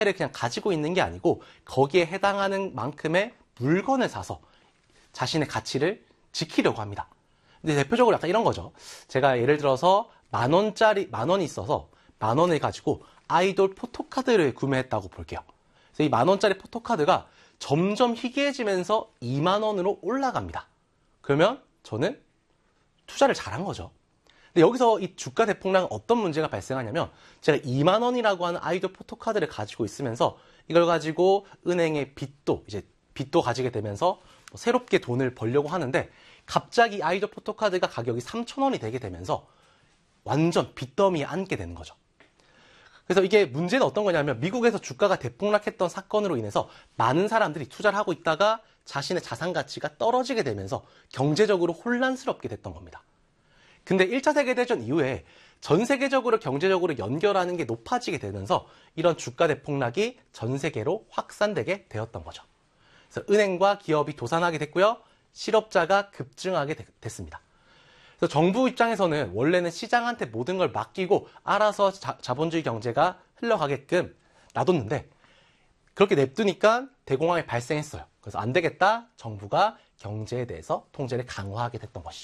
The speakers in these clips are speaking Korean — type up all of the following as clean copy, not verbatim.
를 그냥 가지고 있는 게 아니고 거기에 해당하는 만큼의 물건을 사서 자신의 가치를 지키려고 합니다. 근데 대표적으로 약간 이런 거죠. 제가 예를 들어서 만 원이 있어서 만 원을 가지고 아이돌 포토카드를 구매했다고 볼게요. 그래서 이 만 원짜리 포토카드가 점점 희귀해지면서 2만 원으로 올라갑니다. 그러면 저는 투자를 잘한 거죠. 근데 여기서 이 주가 대폭락은 어떤 문제가 발생하냐면 제가 2만 원이라고 하는 아이돌 포토카드를 가지고 있으면서 이걸 가지고 은행에 빚도 가지게 되면서 새롭게 돈을 벌려고 하는데 갑자기 아이돌 포토카드가 가격이 3,000원이 되게 되면서 완전 빚더미에 앉게 되는 거죠. 그래서 이게 문제는 어떤 거냐면 미국에서 주가가 대폭락했던 사건으로 인해서 많은 사람들이 투자를 하고 있다가 자신의 자산 가치가 떨어지게 되면서 경제적으로 혼란스럽게 됐던 겁니다. 근데 1차 세계대전 이후에 전 세계적으로 경제적으로 연결하는 게 높아지게 되면서 이런 주가 대폭락이 전 세계로 확산되게 되었던 거죠. 그래서 은행과 기업이 도산하게 됐고요. 실업자가 급증하게 됐습니다. 그래서 정부 입장에서는 원래는 시장한테 모든 걸 맡기고 알아서 자본주의 경제가 흘러가게끔 놔뒀는데 그렇게 냅두니까 대공황이 발생했어요. 그래서 안 되겠다. 정부가 경제에 대해서 통제를 강화하게 됐던 것이죠.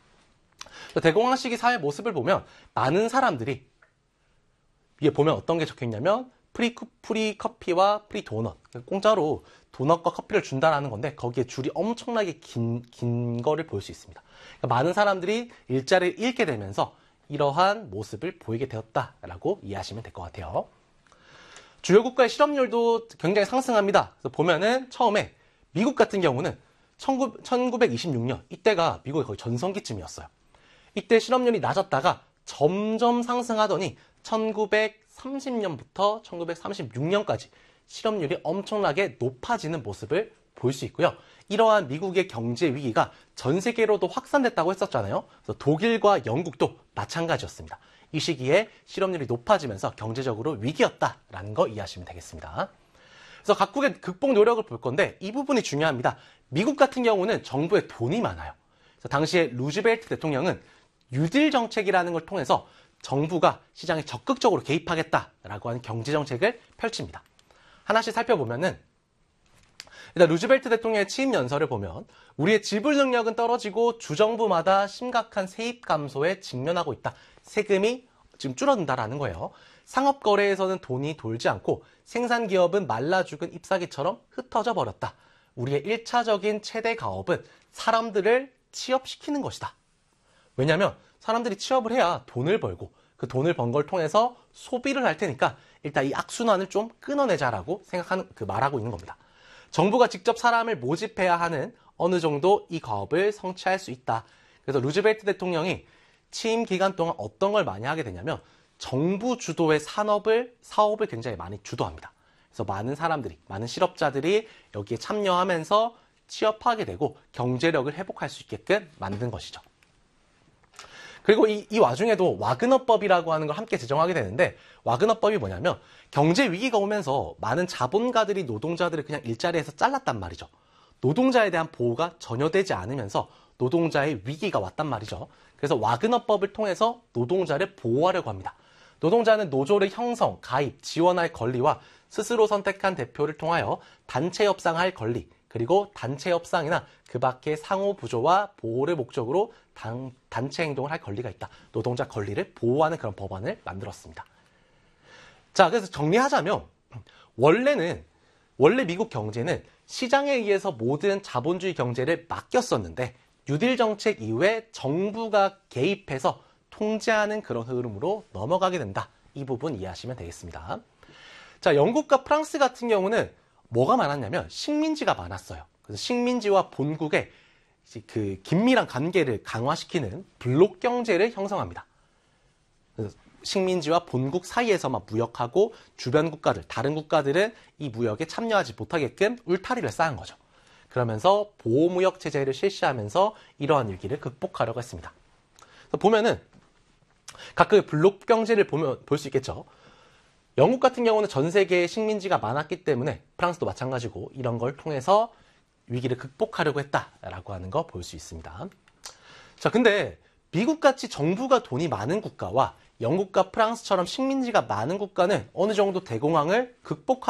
대공황 시기 사회 모습을 보면 많은 사람들이 위에 보면 어떤 게 적혀 있냐면 프리 커피와 프리 도넛, 공짜로 도넛과 커피를 준다라는 건데 거기에 줄이 엄청나게 긴 거를 볼 수 있습니다. 그러니까 많은 사람들이 일자리를 잃게 되면서 이러한 모습을 보이게 되었다라고 이해하시면 될 것 같아요. 주요 국가의 실업률도 굉장히 상승합니다. 그래서 보면은 처음에 미국 같은 경우는 1926년 이때가 미국의 거의 전성기쯤이었어요. 이때 실업률이 낮았다가 점점 상승하더니 1930년부터 1936년까지 실업률이 엄청나게 높아지는 모습을 볼 수 있고요. 이러한 미국의 경제 위기가 전 세계로도 확산됐다고 했었잖아요. 그래서 독일과 영국도 마찬가지였습니다. 이 시기에 실업률이 높아지면서 경제적으로 위기였다라는 거 이해하시면 되겠습니다. 그래서 각국의 극복 노력을 볼 건데 이 부분이 중요합니다. 미국 같은 경우는 정부에 돈이 많아요. 그래서 당시에 루즈벨트 대통령은 뉴딜 정책이라는 걸 통해서 정부가 시장에 적극적으로 개입하겠다라고 하는 경제 정책을 펼칩니다. 하나씩 살펴보면은 일단 루즈벨트 대통령의 취임 연설을 보면 우리의 지불 능력은 떨어지고 주정부마다 심각한 세입 감소에 직면하고 있다. 세금이 지금 줄어든다라는 거예요. 상업 거래에서는 돈이 돌지 않고 생산 기업은 말라 죽은 잎사귀처럼 흩어져 버렸다. 우리의 1차적인 최대 가업은 사람들을 취업시키는 것이다. 왜냐하면 사람들이 취업을 해야 돈을 벌고 그 돈을 번 걸 통해서 소비를 할 테니까 일단 이 악순환을 좀 끊어내자라고 말하고 있는 겁니다. 정부가 직접 사람을 모집해야 하는 어느 정도 이 가업을 성취할 수 있다. 그래서 루즈벨트 대통령이 취임 기간 동안 어떤 걸 많이 하게 되냐면 정부 주도의 사업을 굉장히 많이 주도합니다. 그래서 많은 실업자들이 여기에 참여하면서 취업하게 되고 경제력을 회복할 수 있게끔 만든 것이죠. 그리고 이 와중에도 와그너법이라고 하는 걸 함께 제정하게 되는데 와그너법이 뭐냐면 경제 위기가 오면서 많은 자본가들이 노동자들을 그냥 일자리에서 잘랐단 말이죠. 노동자에 대한 보호가 전혀 되지 않으면서 노동자의 위기가 왔단 말이죠. 그래서 와그너법을 통해서 노동자를 보호하려고 합니다. 노동자는 노조를 형성, 가입, 지원할 권리와 스스로 선택한 대표를 통하여 단체 협상할 권리, 그리고 단체 협상이나 그 밖의 상호 부조와 보호를 목적으로 단체 행동을 할 권리가 있다. 노동자 권리를 보호하는 그런 법안을 만들었습니다. 자, 그래서 정리하자면 원래 미국 경제는 시장에 의해서 모든 자본주의 경제를 맡겼었는데 뉴딜 정책 이후에 정부가 개입해서 통제하는 그런 흐름으로 넘어가게 된다. 이 부분 이해하시면 되겠습니다. 자, 영국과 프랑스 같은 경우는 뭐가 많았냐면 식민지가 많았어요. 그래서 식민지와 본국의 그 긴밀한 관계를 강화시키는 블록 경제를 형성합니다. 그래서 식민지와 본국 사이에서만 무역하고 주변 국가들, 다른 국가들은 이 무역에 참여하지 못하게끔 울타리를 쌓은 거죠. 그러면서 보호무역 체제를 실시하면서 이러한 위기를 극복하려고 했습니다. 그래서 보면은 각국의 블록 경제를 볼 수 있겠죠. 영국 같은 경우는 전 세계에 식민지가 많았기 때문에 프랑스도 마찬가지고 이런 걸 통해서 위기를 극복하려고 했다라고 하는 거 볼 수 있습니다. 자, 근데 미국같이 정부가 돈이 많은 국가와 영국과 프랑스처럼 식민지가 많은 국가는 어느 정도 대공황을 극복하고